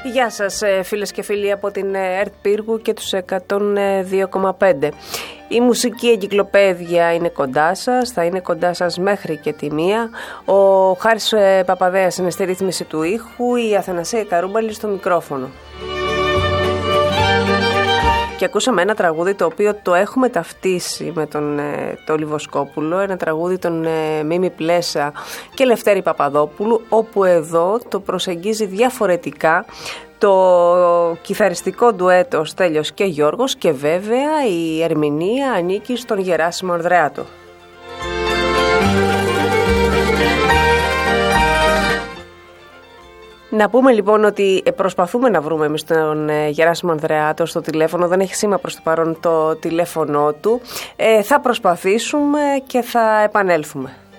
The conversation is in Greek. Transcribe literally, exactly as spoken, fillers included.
Γεια σας φίλες και φίλοι από την ΕΡΤ Πύργου και τους εκατόν δύο κόμμα πέντε. Η μουσική εγκυκλοπαίδεια είναι κοντά σας, θα είναι κοντά σας μέχρι και τη μία. Ο Χάρης Παπαδέας είναι στη ρύθμιση του ήχου, η Αθανασία Καρούμπαλη στο μικρόφωνο. Και ακούσαμε ένα τραγούδι το οποίο το έχουμε ταυτίσει με τον το Λιβοσκόπουλο, ένα τραγούδι των ε, Μίμη Πλέσα και Λευτέρη Παπαδόπουλου, όπου εδώ το προσεγγίζει διαφορετικά το κιθαριστικό ντουέτο Στέλιος και Γιώργος και βέβαια η ερμηνεία ανήκει στον Γεράσιμο Ανδρεάτο. Να πούμε λοιπόν ότι προσπαθούμε να βρούμε εμείς τον Γεράσιμο Ανδρεάτο στο τηλέφωνο, δεν έχει σήμα προς το παρόν το τηλέφωνο του. Ε, θα προσπαθήσουμε και θα επανέλθουμε.